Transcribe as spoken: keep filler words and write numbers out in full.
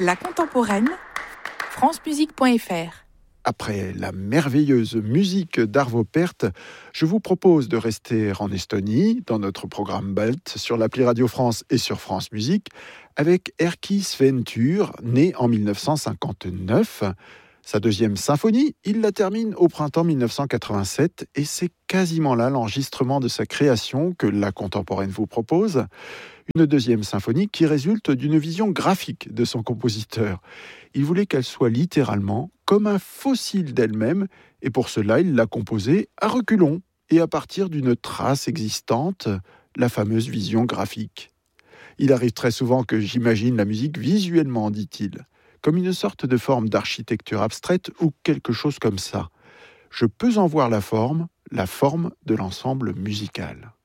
La contemporaine, francemusique point f r. Après la merveilleuse musique d'Arvo Pärt, je vous propose de rester en Estonie, dans notre programme BALT, sur l'appli Radio France et sur France Musique, avec Erkki Sven Tür, né en mille neuf cent cinquante-neuf. Sa deuxième symphonie, il la termine au printemps mille neuf cent quatre-vingt-sept, et c'est quasiment là l'enregistrement de sa création que la contemporaine vous propose. Une deuxième symphonie qui résulte d'une vision graphique de son compositeur. Il voulait qu'elle soit littéralement comme un fossile d'elle-même, et pour cela, il l'a composée à reculons et à partir d'une trace existante, la fameuse vision graphique. Il arrive très souvent que j'imagine la musique visuellement, dit-il, comme une sorte de forme d'architecture abstraite ou quelque chose comme ça. Je peux en voir la forme, la forme de l'ensemble musical.